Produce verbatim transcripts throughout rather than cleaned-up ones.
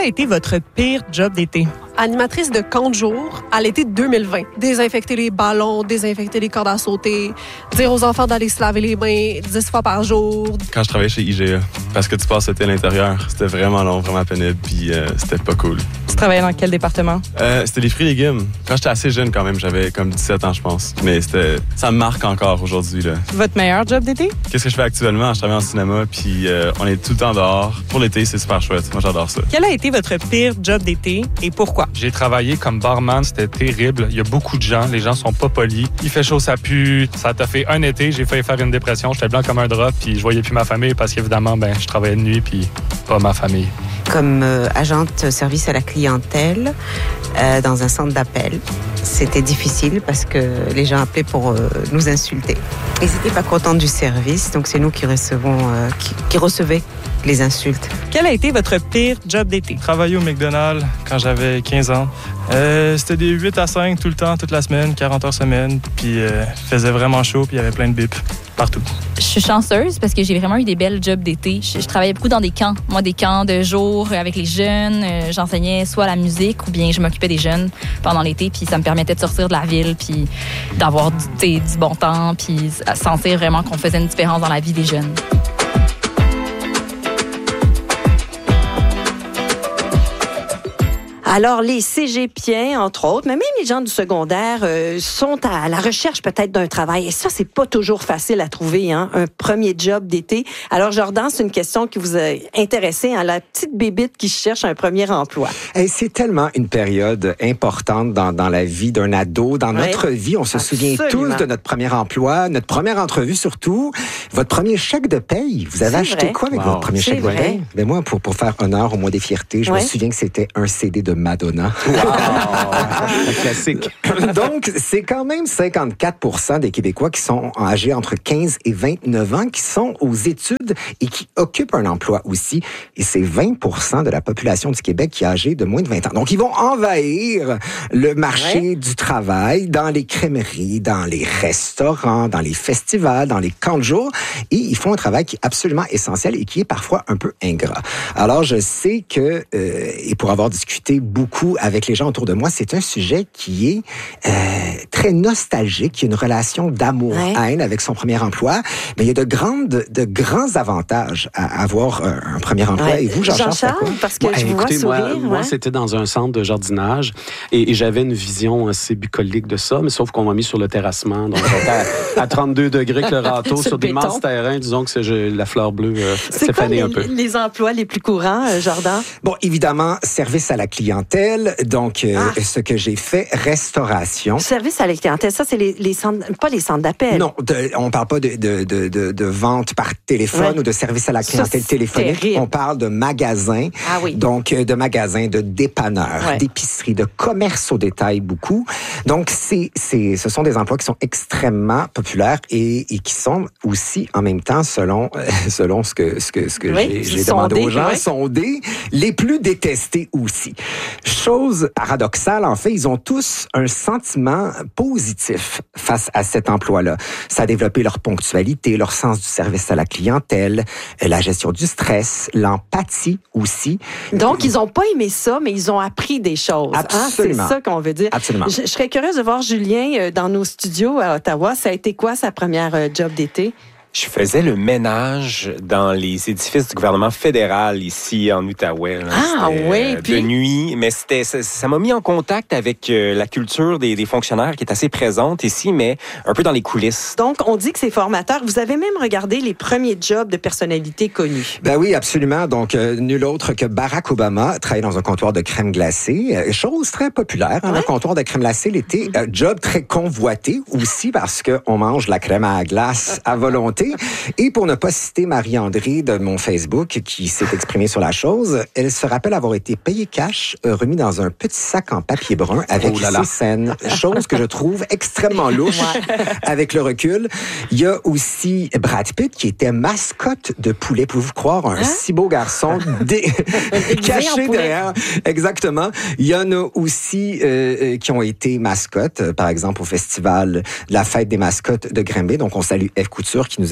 a été votre pire job d'été? Animatrice de camp de jour à l'été deux mille vingt. Désinfecter les ballons, désinfecter les cordes à sauter, dire aux enfants d'aller se laver les mains dix fois par jour. Quand je travaillais chez I G A, parce que tu passes l'été à l'intérieur, c'était vraiment long, vraiment pénible, puis euh, c'était pas cool. Tu travaillais dans quel département? Euh, c'était les fruits et légumes. Quand j'étais assez jeune quand même, j'avais comme dix-sept ans, je pense. Mais c'était, ça me marque encore aujourd'hui, là. Votre meilleur job d'été? Qu'est-ce que je fais actuellement? Je travaille en cinéma, puis euh, on est tout le temps dehors. Pour l'été, c'est super chouette. Moi, j'adore ça. Quel a été votre pire job d'été et pourquoi? J'ai travaillé comme barman, c'était terrible. Il y a beaucoup de gens, les gens sont pas polis. Il fait chaud, ça pue. Ça t'a fait un été, j'ai failli faire une dépression. J'étais blanc comme un drap, puis je voyais plus ma famille parce qu'évidemment, ben, je travaillais de nuit, puis pas ma famille. Comme euh, agente service à la clientèle euh, dans un centre d'appel. C'était difficile parce que les gens appelaient pour euh, nous insulter. Ils n'étaient pas contents du service, donc c'est nous qui recevons, euh, qui, qui recevaient les insultes. Quel a été votre pire job d'été? Travaillé au McDonald's quand j'avais quinze ans. Euh, c'était des huit à cinq tout le temps, toute la semaine, quarante heures semaine. Puis euh, faisait vraiment chaud, puis il y avait plein de bips partout. Je suis chanceuse parce que j'ai vraiment eu des belles jobs d'été. Je, je travaillais beaucoup dans des camps. Moi, des camps de jour avec les jeunes. Euh, j'enseignais soit la musique ou bien je m'occupais des jeunes pendant l'été. Puis ça me permettait de sortir de la ville, puis d'avoir du, du bon temps, puis sentir vraiment qu'on faisait une différence dans la vie des jeunes. Alors, les cégepiens, entre autres, mais même les gens du secondaire euh, sont à la recherche peut-être d'un travail. Et ça, c'est pas toujours facile à trouver, hein, un premier job d'été. Alors, Jordan, c'est une question qui vous a intéressé, hein, la petite bébite qui cherche un premier emploi. Et c'est tellement une période importante dans, dans la vie d'un ado, dans ouais. notre vie. On se Absolument. souvient tous de notre premier emploi, notre première entrevue surtout, votre premier chèque de paye. Vous avez C'est acheté vrai. quoi avec Wow. votre premier C'est chèque vrai. de paye? Ben moi, pour, pour faire honneur au mois des fiertés, je ouais. me souviens que c'était un C D de Madonna. Wow! Un classique. Donc, c'est quand même cinquante-quatre pour cent des Québécois qui sont âgés entre quinze et vingt-neuf ans, qui sont aux études et qui occupent un emploi aussi. Et c'est vingt pour cent de la population du Québec qui est âgée de moins de vingt ans. Donc, ils vont envahir le marché ouais. du travail dans les crèmeries, dans les restaurants, dans les festivals, dans les camps de jour. Et ils font un travail qui est absolument essentiel et qui est parfois un peu ingrat. Alors, je sais que, euh, et pour avoir discuté beaucoup avec les gens autour de moi, c'est un sujet qui est euh, très nostalgique. Il y a une relation d'amour-haine ouais. avec son premier emploi, mais il y a de, grandes, de grands avantages à avoir un, un premier emploi. Ouais. Et vous, Jean-Charles, Jean-Charles, parce que ouais, je vous écoutez, vois sourire. Moi, ouais. moi, c'était dans un centre de jardinage et, et j'avais une vision assez bucolique de ça, mais sauf qu'on m'a mis sur le terrassement. Donc, j'étais à, à trente-deux degrés que le râteau sur, sur d'immenses terrains. Disons que c'est je, la fleur bleue euh, c'est s'est fanée les, un peu. les emplois les plus courants, euh, Jordan? Bon, évidemment, service à la clientèle. Donc, euh, ah. ce que j'ai fait, restauration. Service à la clientèle, ça, c'est les, les centres, pas les centres d'appel. Non, de, on parle pas de, de, de, de, de vente par téléphone ouais. ou de service à la clientèle ça, téléphonique. Terrible. On parle de magasins. Ah oui. Donc, de magasins, de dépanneurs, ouais. d'épiceries, de commerce au détail beaucoup. Donc, c'est, c'est, ce sont des emplois qui sont extrêmement populaires et, et qui sont aussi, en même temps, selon, selon ce que, ce que, ce que oui, j'ai, j'ai demandé aux gens, oui. sondés, les plus détestés aussi. Chose paradoxale, en fait, ils ont tous un sentiment positif face à cet emploi-là. Ça a développé leur ponctualité, leur sens du service à la clientèle, la gestion du stress, l'empathie aussi. Donc, ils n'ont pas aimé ça, mais ils ont appris des choses. Absolument. Hein? C'est ça qu'on veut dire. Absolument. Je, je serais curieuse de voir Julien dans nos studios à Ottawa. Ça a été quoi sa première job d'été? Je faisais le ménage dans les édifices du gouvernement fédéral ici en Outaouais. Là. Ah c'était, oui, euh, puis... de nuit, mais c'était ça, ça m'a mis en contact avec euh, la culture des, des fonctionnaires qui est assez présente ici, mais un peu dans les coulisses. Donc, on dit que c'est formateur. Vous avez même regardé les premiers jobs de personnalités connues. Ben oui, absolument. Donc, euh, nul autre que Barack Obama travaillait dans un comptoir de crème glacée. Euh, chose très populaire, hein, ouais. un comptoir de crème glacée l'été. Euh, job très convoité aussi parce qu'on mange la crème à la glace à volonté. Et pour ne pas citer Marie-André de mon Facebook qui s'est exprimée sur la chose, elle se rappelle avoir été payée cash, remis dans un petit sac en papier brun avec oh là là. ses scènes. Chose que je trouve extrêmement louche ouais. avec le recul. Il y a aussi Brad Pitt qui était mascotte de poulet. Pouvez-vous croire, un hein? si beau garçon dé... caché derrière. Exactement. Il y en a aussi euh, qui ont été mascottes, par exemple au festival de la fête des mascottes de Granby. Donc on salue F Couture qui nous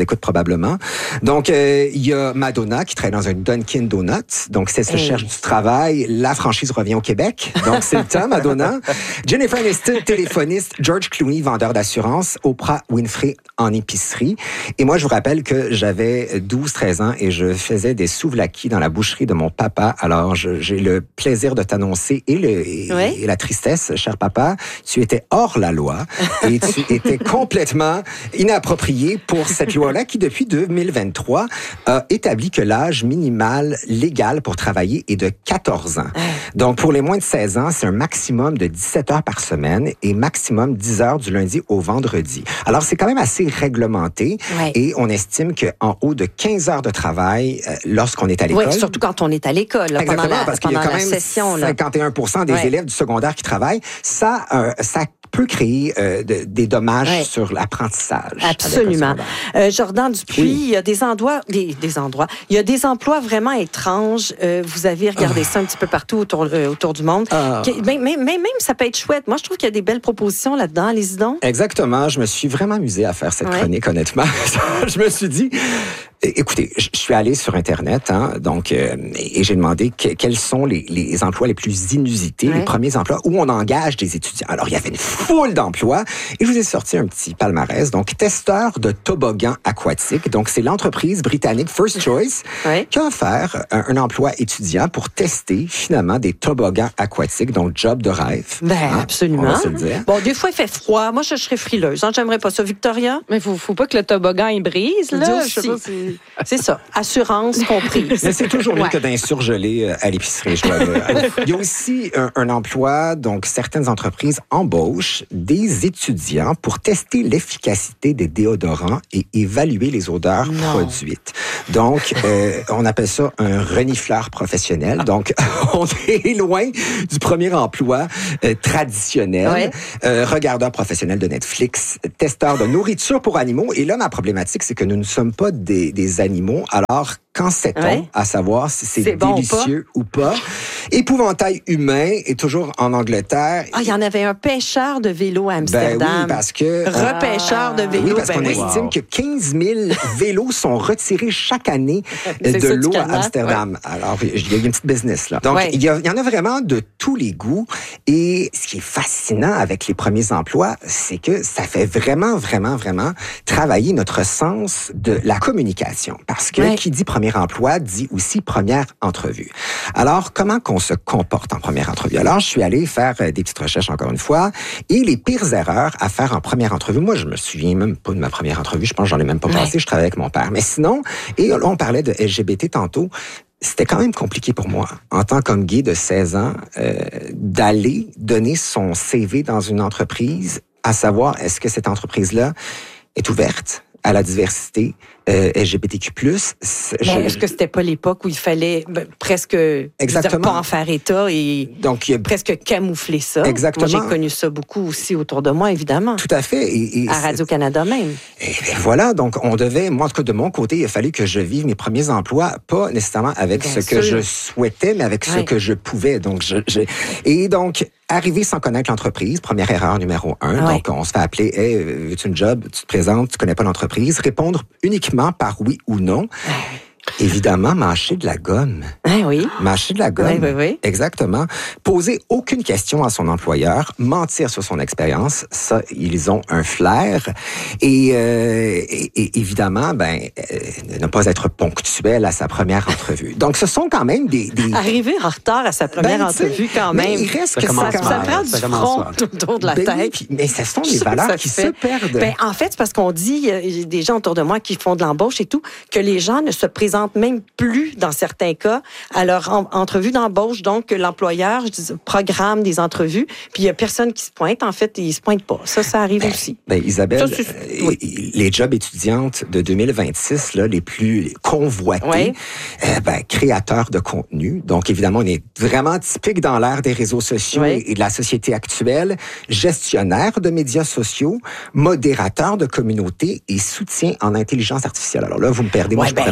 nous écoutent probablement. Donc, euh, il y a Madonna qui travaille dans un Dunkin' Donuts. Donc, c'est ce Hey. cherche du travail. La franchise revient au Québec. Donc, c'est le temps, Madonna. Jennifer Aniston, téléphoniste. George Clooney, vendeur d'assurance. Oprah Winfrey en épicerie. Et moi, je vous rappelle que j'avais douze treize ans et je faisais des souvlaki dans la boucherie de mon papa. Alors, je, j'ai le plaisir de t'annoncer et, le, et, Ouais. et la tristesse, cher papa, tu étais hors la loi et tu étais complètement inapproprié pour cette loi-là qui, depuis deux mille vingt-trois, a établi que l'âge minimal légal pour travailler est de quatorze ans. Donc, pour les moins de seize ans, c'est un maximum de dix-sept heures par semaine et maximum dix heures du lundi au vendredi. Alors, c'est quand même assez réglementé Ouais. et on estime qu'en haut de quinze heures de travail, euh, lorsqu'on est à l'école... Oui, surtout quand on est à l'école, là, pendant Exactement, la, parce qu'il y a pendant quand la même session. Là. cinquante et un pour cent des Ouais. élèves du secondaire qui travaillent. Ça, euh, ça peut créer euh, de- des dommages Ouais. sur l'apprentissage. à l'école Absolument. secondaire. Euh, Jordan Dupuis, Oui. il y a des endroits, des, des endroits, il y a des emplois vraiment étranges. Euh, vous avez regardé ça un petit peu partout autour, euh, autour du monde. Ah. Que- même, même, même ça peut être chouette. Moi, je trouve qu'il y a des belles propositions là-dedans. Allez-y donc. Exactement. Je me suis vraiment amusé à faire cette Ouais. chronique, honnêtement. Je me suis dit, é- écoutez, je je suis allé sur Internet, hein, donc, euh, et et j'ai demandé que- quels sont les, les emplois les plus inusités, Ouais. les premiers emplois où on engage des étudiants. Alors, il y avait une foule d'emplois et je vous ai sorti un petit palmarès. Donc, testeur de toboggan aquatique. Donc, c'est l'entreprise britannique First Choice Ouais. qui a offert un, un emploi étudiant pour tester finalement des toboggans aquatiques, donc job de rêve. Ben, Hein, absolument. on va se le dire. Bon, des fois, il fait froid. Moi, je serais frileuse. Hein, j'aimerais pas ça. Victoria? Mais faut, faut pas que le toboggan il brise, Dis là. aussi. Je sais pas si- C'est ça. Assurance comprise. Mais c'est toujours mieux Ouais. que d'un surgelé euh, à l'épicerie, je dois dire. Il y a aussi un, un emploi, donc certaines entreprises embauchent des étudiants pour tester l'efficacité des déodorants et évaluer les odeurs Non. produites. Donc, euh, on appelle ça un renifleur professionnel. Donc, on est loin du premier emploi euh, traditionnel. Ouais. Euh, regardeur professionnel de Netflix, testeur de nourriture pour animaux. Et là, ma problématique, c'est que nous ne sommes pas des, des animaux. Alors, qu'en sait-on Ouais. à savoir si c'est, C'est bon ou délicieux ou pas? Épouvantail humain est toujours en Angleterre. Ah, il y en avait un pêcheur de vélo à Ben Amsterdam. oui, parce que... Repêcheur de vélo. Oui, parce ben qu'on oui. estime que quinze mille vélos sont retirés chaque année C'est de ça, du l'eau à calvaire, Amsterdam. Alors, il y a une petite business là. Donc, Ouais. il, y a- il y en a vraiment de tous les goûts. Et ce qui est fascinant avec les premiers emplois, c'est que ça fait vraiment, vraiment, vraiment travailler notre sens de la communication. Parce que Ouais. qui dit premier emploi dit aussi première entrevue. Alors, comment qu'on se comporte en première entrevue? Alors, je suis allé faire euh, des petites recherches encore une fois. Et les pires erreurs à faire en première entrevue, moi, je me souviens même pas de ma première entrevue. Je pense que j'en ai même pas Ouais. passé. Je travaillais avec mon père. Mais sinon, et là, on parlait de L G B T tantôt. C'était quand même compliqué pour moi, en tant qu'homme gay de seize ans, euh, d'aller donner son C V dans une entreprise, à savoir, est-ce que cette entreprise-là est ouverte à la diversité euh, L G B T Q plus. Mais est-ce que c'était pas l'époque où il fallait ben, presque Exactement. je veux dire, pas en faire état et Donc, il y a presque camoufler ça? Exactement. Moi, j'ai connu ça beaucoup aussi autour de moi, évidemment. Tout à fait. Et, et à Radio-Canada même. Et bien voilà, donc on devait, moi en tout cas de mon côté, il a fallu que je vive mes premiers emplois, pas nécessairement avec Bien ce que sûr. je souhaitais, mais avec ce Ouais. que je pouvais. Donc, je, je- et donc, arriver sans connaître l'entreprise, première erreur numéro un. Ouais. Donc, on se fait appeler, hey, veux-tu une job? Tu te présentes, tu connais pas l'entreprise. Répondre uniquement par oui ou non. Évidemment, mâcher de la gomme. Hein, oui. Mâcher de la gomme. Oui, oui, oui. Exactement. Poser aucune question à son employeur, mentir sur son expérience, ça, ils ont un flair. Et, euh, et, et évidemment, ben, euh, ne pas être ponctuel à sa première entrevue. Donc, ce sont quand même des... des... Arriver en retard à sa première Ben, tu sais, entrevue, quand mais même. il reste ça, que ça, ça ça commence- prend ça du commence front mal. tout autour de la Ben oui, tête. puis- mais ce sont Je des sais que valeurs ça qui fait. se perdent. Ben, en fait, c'est parce qu'on dit, euh, j'ai des gens autour de moi qui font de l'embauche et tout, que les gens ne se présentent même plus, dans certains cas, à leur en- entrevue d'embauche. Donc, que l'employeur je dis, programme des entrevues, puis il y a personne qui se pointe. En fait, ils se pointent pas. Ça, ça arrive aussi. Ben, Isabelle, Ça, c'est- euh, oui. les jobs étudiantes de deux mille vingt-six, là, les plus convoités, Oui. euh, ben, créateurs de contenu. Donc, évidemment, on est vraiment typique dans l'ère des réseaux sociaux Oui. et de la société actuelle. Gestionnaire de médias sociaux, modérateur de communauté et soutien en intelligence artificielle. Alors là, vous me perdez, moi, Ouais, je ben pourrais pas là, faire ça.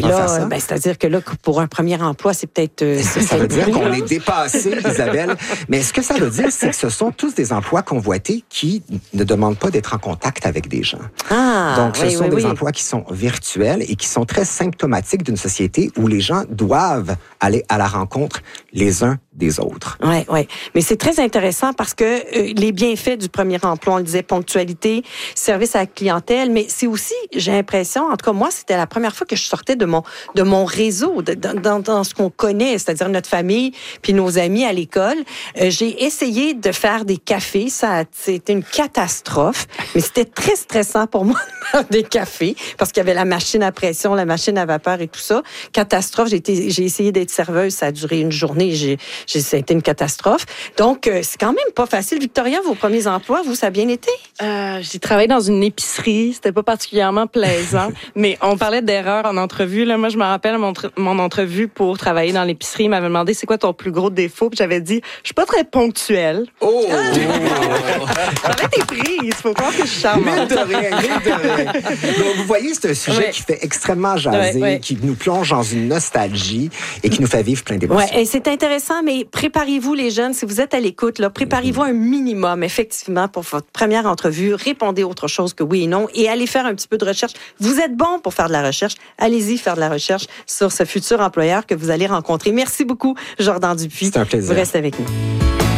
ben, c'est-à-dire que là, pour un premier emploi, c'est peut-être... Euh, ça, ça veut dire qu'on est dépassé, Isabelle. Mais ce que ça veut dire, c'est que ce sont tous des emplois convoités qui ne demandent pas d'être en contact avec des gens. Ah, Donc, ce oui, sont oui, des oui. emplois qui sont virtuels et qui sont très symptomatiques d'une société où les gens doivent aller à la rencontre les uns des autres. Oui, oui. Mais c'est très intéressant parce que euh, les bienfaits du premier emploi, on le disait, ponctualité, service à la clientèle, mais c'est aussi, j'ai l'impression, en tout cas moi, c'était la première fois que je sortais de mon de mon réseau, de, dans, dans, dans ce qu'on connaît, c'est-à-dire notre famille puis nos amis à l'école. Euh, j'ai essayé de faire des cafés, ça, c'était une catastrophe, mais c'était très stressant pour moi de faire des cafés parce qu'il y avait la machine à pression, la machine à vapeur et tout ça. Catastrophe. J'ai été, j'ai essayé d'être serveuse, ça a duré une journée. J'ai Ça a été une catastrophe. Donc, euh, c'est quand même pas facile. Victoria, vos premiers emplois, vous, ça a bien été? Euh, j'ai travaillé dans une épicerie. C'était pas particulièrement plaisant. Mais on parlait d'erreurs en entrevue. Là, moi, je me rappelle mon, mon entrevue pour travailler dans l'épicerie. Il m'avait demandé c'est quoi ton plus gros défaut. Puis j'avais dit je suis pas très ponctuelle. Oh! J'avais été prise. Faut croire que je suis charmante. Mille de rien, mille de rien. Donc, vous voyez, c'est un sujet ouais. qui fait extrêmement jaser, ouais, ouais. qui nous plonge dans une nostalgie et qui nous fait vivre plein d'émotions. Ouais, et c'est intéressant, mais préparez-vous, les jeunes, si vous êtes à l'écoute, là, préparez-vous un minimum, effectivement, pour votre première entrevue. Répondez autre chose que oui et non et allez faire un petit peu de recherche. Vous êtes bon pour faire de la recherche. Allez-y faire de la recherche sur ce futur employeur que vous allez rencontrer. Merci beaucoup, Jordan Dupuis. C'est un plaisir. Vous restez avec nous.